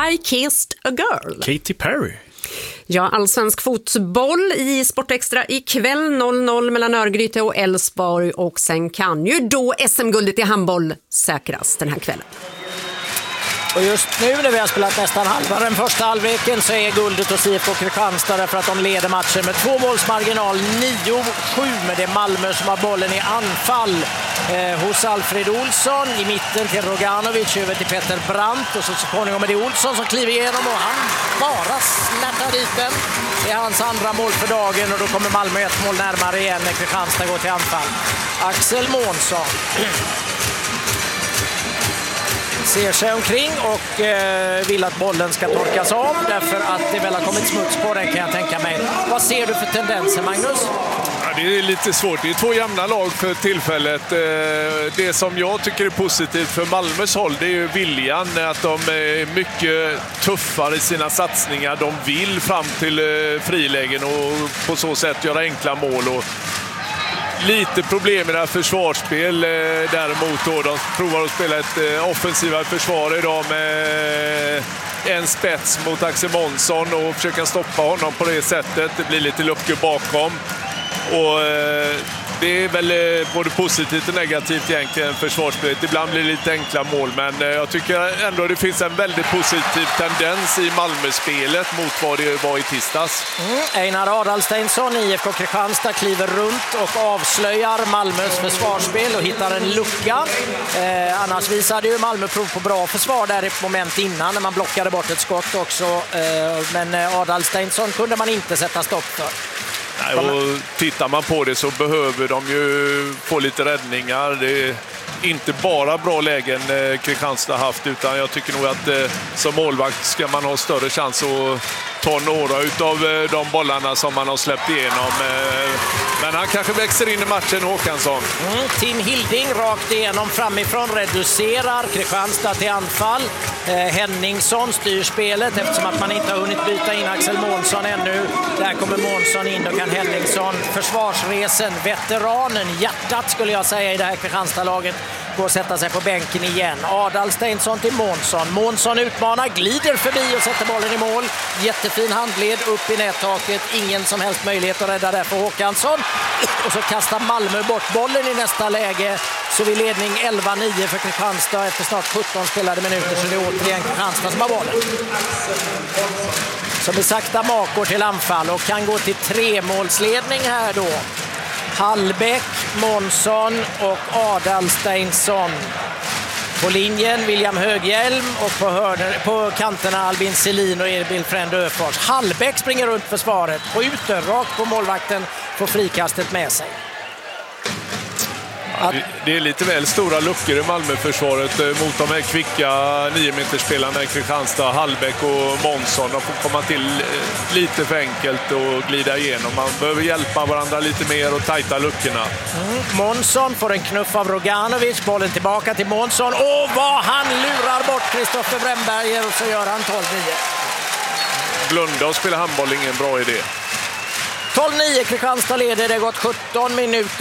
I Kissed a Girl. Katy Perry. Ja, allsvensk fotboll i Sportextra ikväll 0-0 mellan Örgryte och Elfsborg, och sen kan ju då SM-guldet i handboll säkras den här kvällen. Och just nu när vi har spelat nästan halva den första halvleken så är guldet hos IFK Kristianstad därför att de leder matchen med 2 målsmarginal, 9-7, med det Malmö som har bollen i anfall hos Alfred Olsson, i mitten till Roganovic, över till Peter Brandt, och så småningom är det Olsson som kliver igenom och han bara snärtar dit den. Det är hans andra mål för dagen och då kommer Malmö ett mål närmare igen när Kristianstad går till anfall. Axel Månsson ser sig omkring och vill att bollen ska torkas av därför att det väl har kommit smuts på den, kan jag tänka mig. Vad ser du för tendenser, Magnus? Ja, det är lite svårt. Det är 2 jämna lag för tillfället. Det som jag tycker är positivt för Malmös håll, det är ju viljan, att de är mycket tuffare i sina satsningar. De vill fram till frilägen och på så sätt göra enkla mål. Och lite problem i det här försvarsspel däremot då. De provar att spela ett offensivare försvar idag med en spets mot Axel Månsson och försöka stoppa honom på det sättet. Det blir lite luckor bakom. Och det är väl både positivt och negativt egentligen försvarsspelet. Ibland blir det lite enkla mål, men jag tycker ändå det finns en väldigt positiv tendens i Malmö-spelet mot vad det var i tisdags. Einar Adalsteinsson, IFK Kristianstad, kliver runt och avslöjar Malmös försvarsspel och hittar en lucka. Annars visade ju Malmö prov på bra försvar där i moment innan när man blockade bort ett skott också. Men Adalsteinsson kunde man inte sätta stopp för. Nej, och tittar man på det så behöver de ju få lite räddningar. Det är inte bara bra lägen Kristianstad haft, utan jag tycker nog att som målvakt ska man ha större chans att ta några utav de bollarna som man har släppt igenom. Men han kanske växer in i matchen, Håkansson. Tim Hilding rakt igenom framifrån, reducerar Kristianstad till anfall. Henningsson styr spelet eftersom att man inte har hunnit byta in Axel Månsson ännu. Där kommer Månsson in, och kan Henningsson, försvarsresen, veteranen, hjärtat skulle jag säga i det här Kristianstad-laget, gå och sätta sig på bänken igen. Adalsteinsson till Månsson. Månsson utmanar, glider förbi och sätter bollen i mål. Jättefin handled upp i nättaket. Ingen som helst möjlighet att rädda där för Håkansson. Och så kastar Malmö bort bollen i nästa läge. Så vi ledning 11-9 för Kristianstad efter snart 17 spelade minuter. Så det är återigen Kristianstad som har bollen. Som är sakta makor till anfall och kan gå till 3-målsledning här då. Hallbäck, Månsson och Adalsteinsson. På linjen William Höghjelm och på kanterna Albin Selin och Erbil Frend Öfors. Hallbäck springer runt försvaret, skjuter rakt på målvakten, får frikastet med sig. Det är lite väl stora luckor i Malmöförsvaret mot de här kvicka 9-metersspelarna i Kristianstad, Hallbäck och Månsson. De får komma till lite för enkelt och glida igenom. Man behöver hjälpa varandra lite mer och tajta luckorna. Månsson får en knuff av Roganovic, bollen tillbaka till Månsson. Och vad han lurar bort Kristoffer Brännberger, och så gör han 12-9. Blunda och spela handboll, ingen bra idé. 12-9, Kristianstad leder, det har gått 17 minuter.